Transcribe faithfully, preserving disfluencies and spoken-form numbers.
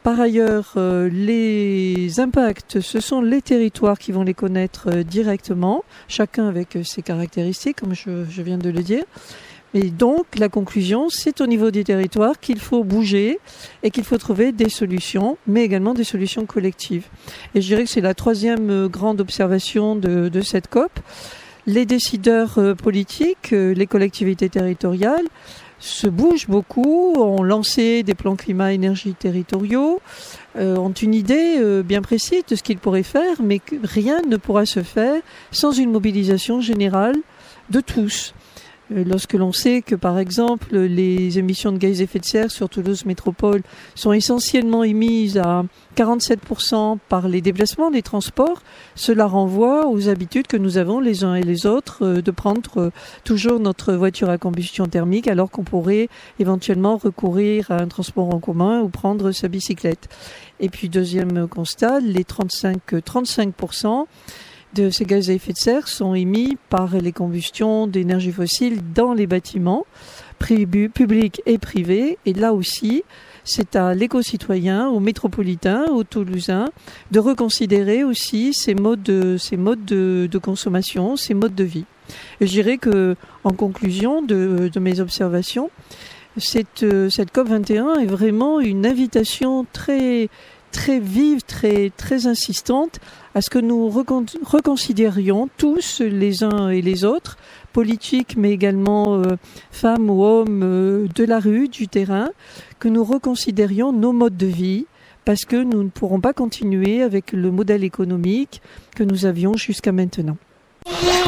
Par ailleurs, euh, les impacts, ce sont les territoires qui vont les connaître euh, directement, chacun avec euh, ses caractéristiques, comme je, je viens de le dire. Et donc, la conclusion, c'est au niveau des territoires qu'il faut bouger et qu'il faut trouver des solutions, mais également des solutions collectives. Et je dirais que c'est la troisième euh, grande observation de, de cette COP. Les décideurs euh, politiques, euh, les collectivités territoriales, se bougent beaucoup, ont lancé des plans climat-énergie territoriaux, euh, ont une idée euh, bien précise de ce qu'ils pourraient faire, mais que rien ne pourra se faire sans une mobilisation générale de tous. Euh, lorsque l'on sait que, par exemple, les émissions de gaz à effet de serre sur Toulouse Métropole sont essentiellement émises à quarante-sept pour cent par les déplacements, les transports, cela renvoie aux habitudes que nous avons les uns et les autres euh, de prendre euh, toujours notre voiture à combustion thermique alors qu'on pourrait éventuellement recourir à un transport en commun ou prendre sa bicyclette. Et puis, deuxième constat, les trente-cinq, trente-cinq pour cent de ces gaz à effet de serre sont émis par les combustions d'énergie fossile dans les bâtiments publics et privés. Et là aussi, c'est à l'éco-citoyen, aux métropolitains, aux toulousains, de reconsidérer aussi ces modes de, ces modes de, de consommation, ces modes de vie. Et je dirais que, en conclusion de, de mes observations, cette, cette COP vingt et un est vraiment une invitation très, très vive, très, très insistante à ce que nous recon- reconsidérions tous les uns et les autres, politiques mais également euh, femmes ou hommes euh, de la rue, du terrain, que nous reconsidérions nos modes de vie parce que nous ne pourrons pas continuer avec le modèle économique que nous avions jusqu'à maintenant.